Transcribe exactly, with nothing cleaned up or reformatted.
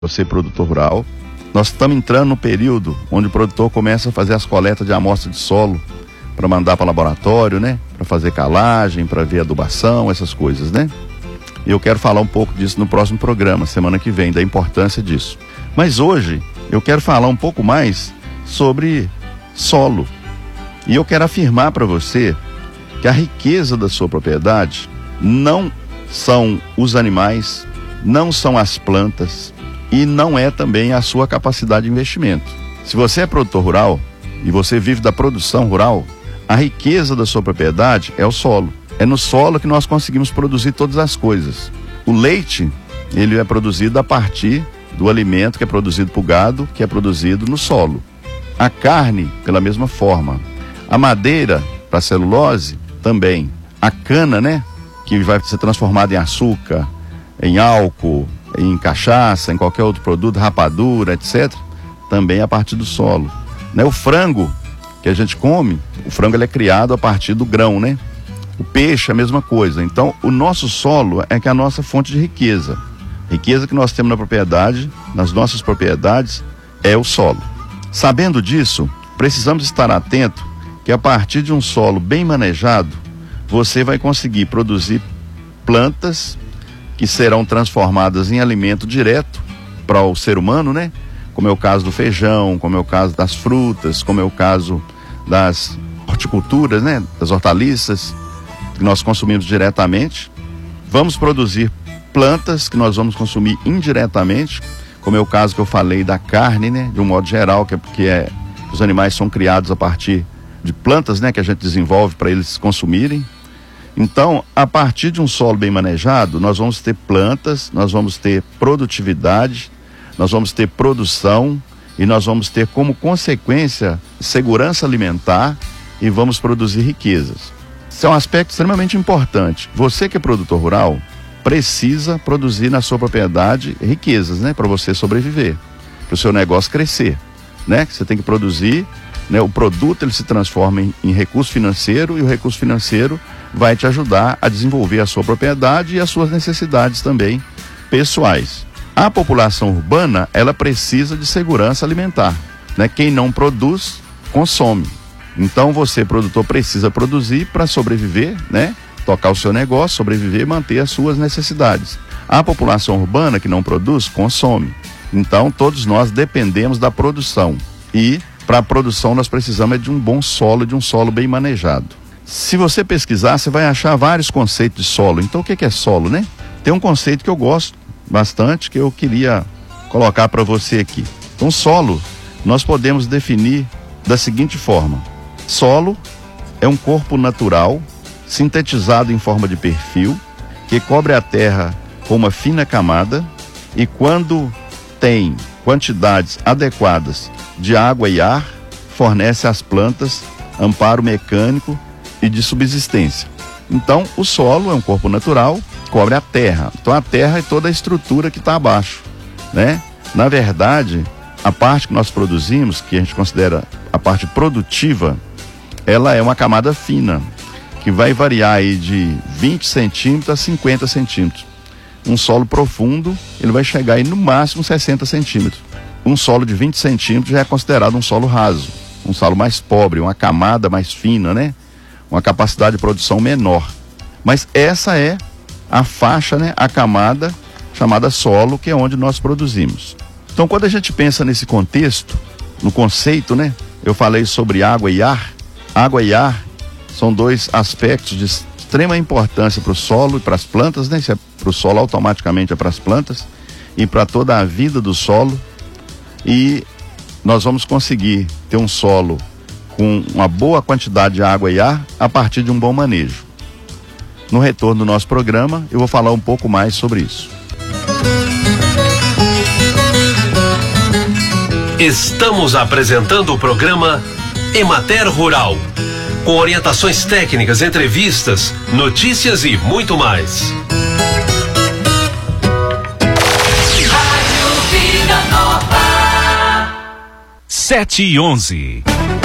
Você, produtor rural, nós estamos entrando no período onde o produtor começa a fazer as coletas de amostra de solo para mandar para laboratório, né? Para fazer calagem, para ver adubação, essas coisas, né? E eu quero falar um pouco disso no próximo programa, semana que vem, da importância disso. Mas hoje eu quero falar um pouco mais sobre solo. E eu quero afirmar para você que a riqueza da sua propriedade não são os animais, não são as plantas e não é também a sua capacidade de investimento. Se você é produtor rural e você vive da produção rural, a riqueza da sua propriedade é o solo. É no solo que nós conseguimos produzir todas as coisas. O leite, ele é produzido a partir do alimento que é produzido para o gado, que é produzido no solo. A carne, pela mesma forma. A madeira, para a celulose, também. A cana, né, que vai ser transformada em açúcar, em álcool, em cachaça, em qualquer outro produto, rapadura, etcétera, também a partir do solo. Né? O frango que a gente come, o frango ele é criado a partir do grão, né? O peixe, a mesma coisa. Então, o nosso solo é que é a nossa fonte de riqueza. Riqueza que nós temos na propriedade, nas nossas propriedades, é o solo. Sabendo disso, precisamos estar atento que a partir de um solo bem manejado, você vai conseguir produzir plantas que serão transformadas em alimento direto para o ser humano, né? Como é o caso do feijão, como é o caso das frutas, como é o caso das horticulturas, né? Das hortaliças que nós consumimos diretamente. Vamos produzir plantas que nós vamos consumir indiretamente, como é o caso que eu falei da carne, né? De um modo geral, que é porque é, os animais são criados a partir de plantas, né? Que a gente desenvolve para eles consumirem. Então, a partir de um solo bem manejado, nós vamos ter plantas, nós vamos ter produtividade, nós vamos ter produção e nós vamos ter como consequência segurança alimentar e vamos produzir riquezas. Isso é um aspecto extremamente importante. Você que é produtor rural precisa produzir na sua propriedade riquezas, né, para você sobreviver, para o seu negócio crescer, né? Você tem que produzir, né? O produto ele se transforma em, em recurso financeiro e o recurso financeiro vai te ajudar a desenvolver a sua propriedade e as suas necessidades também pessoais. A população urbana, ela precisa de segurança alimentar, né? Quem não produz, consome. Então você, produtor, precisa produzir para sobreviver, né? Tocar o seu negócio, sobreviver e manter as suas necessidades. A população urbana que não produz, consome. Então todos nós dependemos da produção e para a produção nós precisamos de um bom solo, de um solo bem manejado. Se você pesquisar, você vai achar vários conceitos de solo. Então o que é solo, né? Tem um conceito que eu gosto bastante, que eu queria colocar para você aqui. Então solo, nós podemos definir da seguinte forma: solo é um corpo natural, sintetizado em forma de perfil, que cobre a terra com uma fina camada e quando tem quantidades adequadas de água e ar, fornece às plantas amparo mecânico e de subsistência. Então, o solo é um corpo natural, cobre a terra. Então, a terra é toda a estrutura que está abaixo, né? Na verdade, a parte que nós produzimos, que a gente considera a parte produtiva, ela é uma camada fina, que vai variar aí de vinte centímetros a cinquenta centímetros. Um solo profundo, ele vai chegar aí no máximo sessenta centímetros. Um solo de vinte centímetros já é considerado um solo raso, um solo mais pobre, uma camada mais fina, né? Uma capacidade de produção menor. Mas essa é a faixa, né? A camada chamada solo, que é onde nós produzimos. Então, quando a gente pensa nesse contexto, no conceito, né? Eu falei sobre água e ar. Água e ar são dois aspectos de extrema importância para o solo e para as plantas, né? Se é para o solo, automaticamente é para as plantas e para toda a vida do solo. E nós vamos conseguir ter um solo com uma boa quantidade de água e ar a partir de um bom manejo. No retorno do nosso programa, eu vou falar um pouco mais sobre isso. Estamos apresentando o programa Emater Rural, com orientações técnicas, entrevistas, notícias e muito mais. Rádio Vida Nova. Sete e onze.